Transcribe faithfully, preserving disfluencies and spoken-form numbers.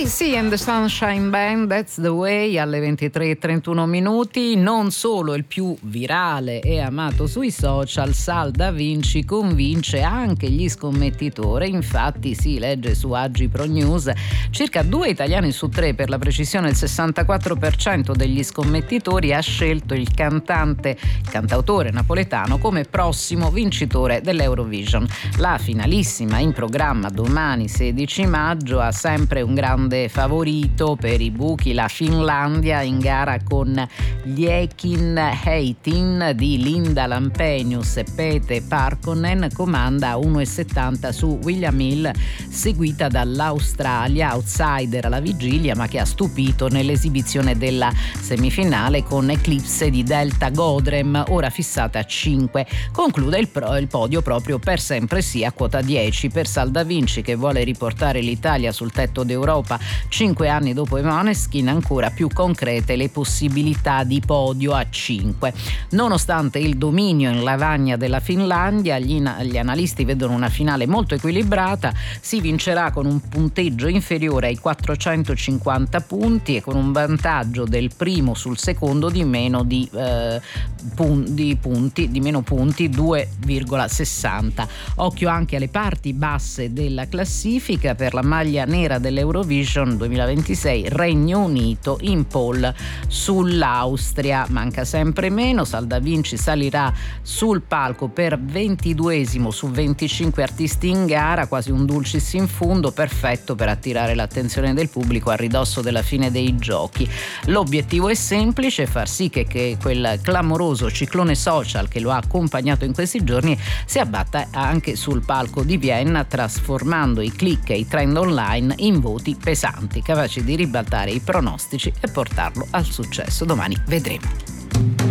K C and the Sunshine Band, That's the Way, alle ventitré e trentuno minuti. Non solo il più virale e amato sui social, Sal Da Vinci convince anche gli scommettitori. Infatti si legge su Agi Pro News, circa due italiani su tre, per la precisione il sessantaquattro per cento degli scommettitori ha scelto il cantante, il cantautore napoletano come prossimo vincitore dell'Eurovision. La finalissima in programma domani sedici maggio ha sempre un grande favorito per i buchi, la Finlandia, in gara con Liekin Heitin di Linda Lampenius e Pete Parkkonen, comanda a uno virgola settanta su William Hill, seguita dall'Australia, outsider alla vigilia ma che ha stupito nell'esibizione della semifinale con Eclipse di Delta Godrem, ora fissata a cinque. Conclude il, pro, il podio proprio Per sempre sì a quota dieci per Sal Da Vinci, che vuole riportare l'Italia sul tetto d'Europa cinque anni dopo i Måneskin. Ancora più concrete le possibilità di podio a cinque. Nonostante il dominio in lavagna della Finlandia, gli, gli analisti vedono una finale molto equilibrata. Si vincerà con un punteggio inferiore ai quattrocentocinquanta punti e con un vantaggio del primo sul secondo di meno di, eh, pun- di punti, di meno punti, due virgola sessanta. Occhio anche alle parti basse della classifica. Per la maglia nera dell'Eurovision duemilaventisei, Regno Unito in pole sull'Austria. Manca sempre meno, Sal Da Vinci salirà sul palco per ventiduesimo su venticinque artisti in gara, quasi un dulcis in fundo, perfetto per attirare l'attenzione del pubblico a ridosso della fine dei giochi. L'obiettivo è semplice: far sì che, che quel clamoroso ciclone social che lo ha accompagnato in questi giorni si abbatta anche sul palco di Vienna, trasformando i click e i trend online in voti pesanti, capaci di ribaltare i pronostici e portarlo al successo. Domani vedremo.